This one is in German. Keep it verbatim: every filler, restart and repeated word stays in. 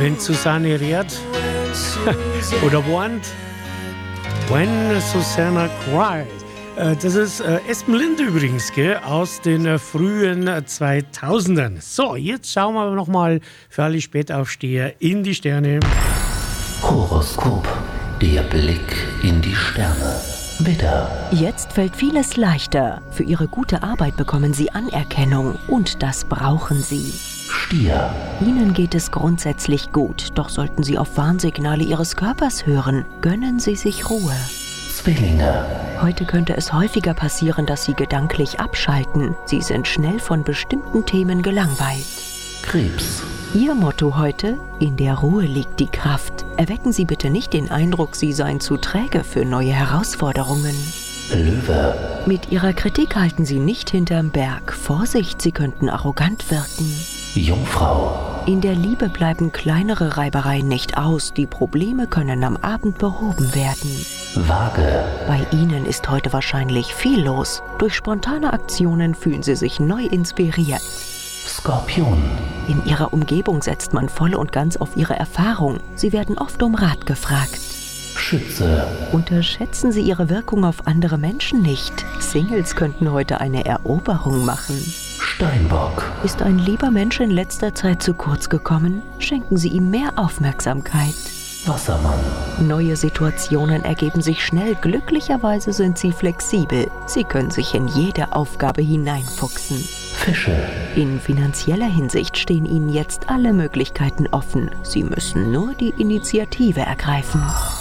wenn Susanne Riert oder warnt, When Susanna Cries. Das ist Espen Lind übrigens, gell, aus den frühen zweitausendern. So, jetzt schauen wir nochmal für alle Spätaufsteher in die Sterne. Horoskop, der Blick in die Sterne. Widder. Jetzt fällt vieles leichter. Für Ihre gute Arbeit bekommen Sie Anerkennung und das brauchen Sie. Stier. Ihnen geht es grundsätzlich gut, doch sollten Sie auf Warnsignale Ihres Körpers hören. Gönnen Sie sich Ruhe. Zwillinge. Heute könnte es häufiger passieren, dass Sie gedanklich abschalten. Sie sind schnell von bestimmten Themen gelangweilt. Krebs. Ihr Motto heute: In der Ruhe liegt die Kraft. Erwecken Sie bitte nicht den Eindruck, Sie seien zu träge für neue Herausforderungen. Löwe. Mit Ihrer Kritik halten Sie nicht hinterm Berg. Vorsicht, Sie könnten arrogant wirken. Jungfrau. In der Liebe bleiben kleinere Reibereien nicht aus. Die Probleme können am Abend behoben werden. Waage. Bei Ihnen ist heute wahrscheinlich viel los. Durch spontane Aktionen fühlen Sie sich neu inspiriert. Skorpion. In Ihrer Umgebung setzt man voll und ganz auf Ihre Erfahrung. Sie werden oft um Rat gefragt. Schütze. Unterschätzen Sie Ihre Wirkung auf andere Menschen nicht. Singles könnten heute eine Eroberung machen. Steinbock. Ist ein lieber Mensch in letzter Zeit zu kurz gekommen? Schenken Sie ihm mehr Aufmerksamkeit. Wassermann. Neue Situationen ergeben sich schnell. Glücklicherweise sind Sie flexibel. Sie können sich in jede Aufgabe hineinfuchsen. Fische. In finanzieller Hinsicht stehen Ihnen jetzt alle Möglichkeiten offen. Sie müssen nur die Initiative ergreifen.